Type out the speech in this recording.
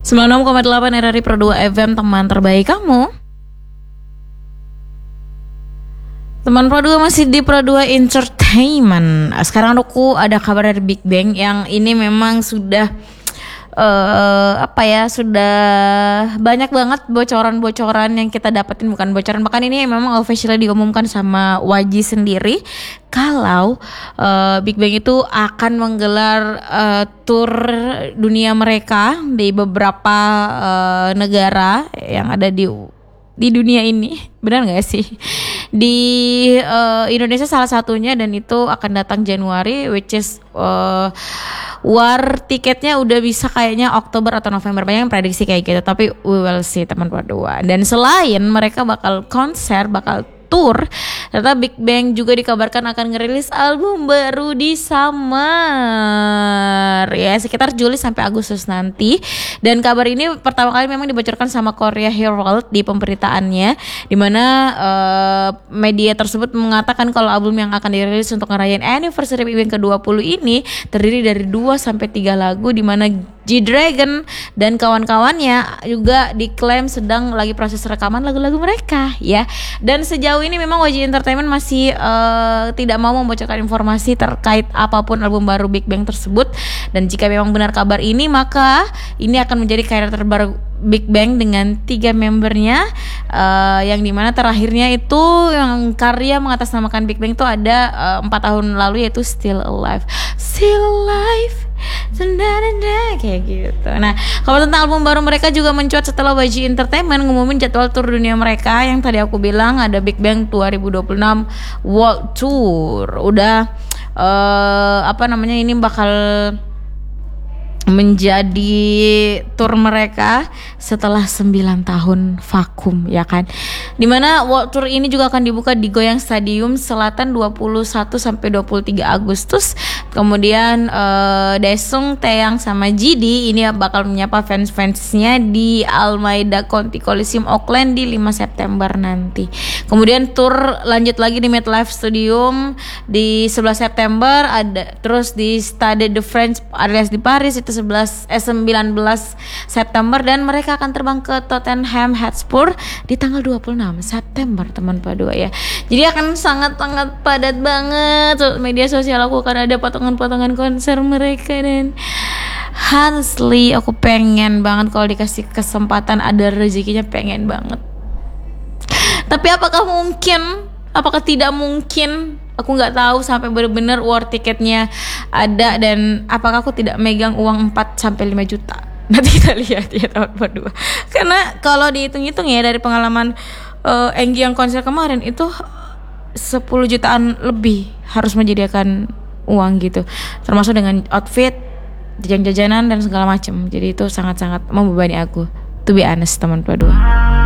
96,8 RRI Pro 2 FM, teman terbaik kamu. Teman Pro 2 masih di Pro 2 Entertainment. Sekarang aku ada kabar dari Big Bang yang ini memang sudah sudah banyak banget bocoran-bocoran yang kita dapetin, bukan bocoran, bahkan ini memang officially diumumkan sama YG sendiri kalau Big Bang itu akan menggelar tour dunia mereka di beberapa negara yang ada di dunia ini. Benar nggak sih? Di Indonesia salah satunya, dan itu akan datang Januari, which is war tiketnya udah bisa kayaknya Oktober atau November, banyak yang prediksi kayak gitu, tapi we will see teman berdua. Dan selain mereka bakal konser, bakal tour, ternyata Big Bang juga dikabarkan akan ngerilis album baru di summer ya, sekitar Juli sampai Agustus nanti. Dan kabar ini pertama kali memang dibocorkan sama Korea Herald di pemberitaannya, dimana media tersebut mengatakan kalau album yang akan dirilis untuk ngerayain anniversary Big Bang ke-20 ini terdiri dari 2-3 lagu, dimana G-Dragon dan kawan-kawannya juga diklaim sedang lagi proses rekaman lagu-lagu mereka ya. Dan sejauh ini memang YG Entertainment masih tidak mau membocorkan informasi terkait apapun album baru Big Bang tersebut. Dan jika memang benar kabar ini, maka ini akan menjadi karya terbaru Big Bang dengan 3 membernya, yang dimana terakhirnya itu yang karya mengatasnamakan Big Bang itu ada 4 tahun lalu, yaitu Still Alive kayak gitu. Nah, kalau tentang album baru mereka juga mencuat setelah YG Entertainment ngumumin jadwal tour dunia mereka yang tadi aku bilang ada Big Bang 2026 World Tour. Udah ini bakal menjadi tour mereka setelah 9 tahun vakum ya kan. Dimana World Tour ini juga akan dibuka di Goyang Stadium Selatan 21 sampai 23 Agustus. Kemudian Daesung, Taeyang sama GD ini bakal menyapa fans-fansnya di Almeida County Coliseum Oakland di 5 September nanti. Kemudian tour lanjut lagi di MetLife Stadium di 11 September, ada terus di Stade de France alias di Paris itu 19 September, dan mereka akan terbang ke Tottenham Hotspur di tanggal 26 September teman Padua ya. Jadi akan sangat-sangat padat banget media sosial aku, akan ada potongan-potongan konser mereka, dan honestly aku pengen banget kalau dikasih kesempatan, ada rezekinya, pengen banget. Tapi apakah tidak mungkin? Aku nggak tahu sampai benar-benar war tiketnya ada, dan apakah aku tidak megang uang 4-5 juta. Nanti kita lihat ya tahun berdua. Karena kalau dihitung-hitung ya dari pengalaman Enggi yang konser kemarin itu 10 jutaan lebih harus menyediakan uang gitu, termasuk dengan outfit, jajan-jajanan dan segala macam. Jadi itu sangat-sangat membebani aku, to be honest teman berdua.